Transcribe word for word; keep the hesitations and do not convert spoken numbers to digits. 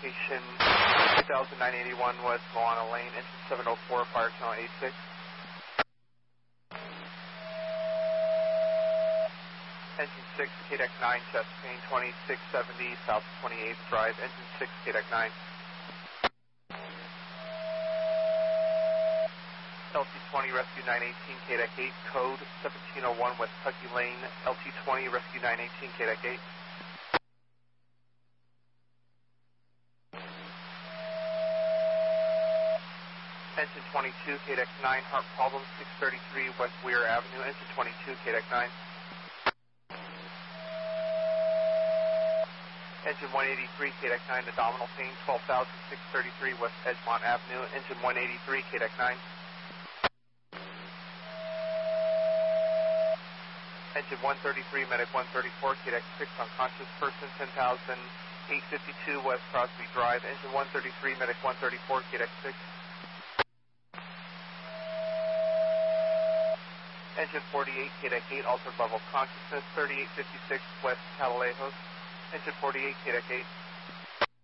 location two thousand nine eighty-one West Moana Lane, engine seven oh four, fire channel eighty-six. Engine six, K D E C nine, Chesapeake twenty-six seventy, south twenty-eighth Drive, engine six, K D E C nine. L T twenty, Rescue nine eighteen, K D E C eight, code seventeen oh one, West Tucky Lane, L T twenty, Rescue nine eighteen, K D E C eight. Engine twenty-two, K D E C nine, heart problem, six thirty-three West Weir Avenue, engine twenty-two, K D E C nine. Engine one eighty-three, K D E C nine, abdominal pain, twelve thousand six thirty-three West Edgemont Avenue, engine one eighty-three, K D E C nine. Engine one thirty-three, Medic one thirty-four, K D E C six, unconscious person, ten thousand eight fifty-two West Crosby Drive, engine one thirty-three, Medic one thirty-four, K D E C six. Engine forty-eight, K D E C eight, altered level of consciousness, thirty-eight fifty-six West Catalejos, engine forty-eight, K D E C eight.